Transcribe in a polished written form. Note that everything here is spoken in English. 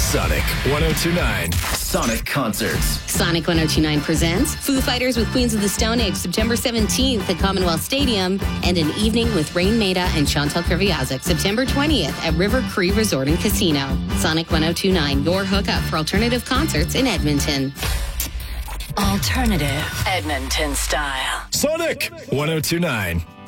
Sonic 1029. Sonic Concerts. Sonic 1029 presents Foo Fighters with Queens of the Stone Age, September 17th at Commonwealth Stadium, and an evening with Rain Maida and Chantal Kreviazuk, September 20th at River Cree Resort and Casino. Sonic 1029, your hookup for alternative concerts in Edmonton. Alternative Edmonton style. Sonic 1029.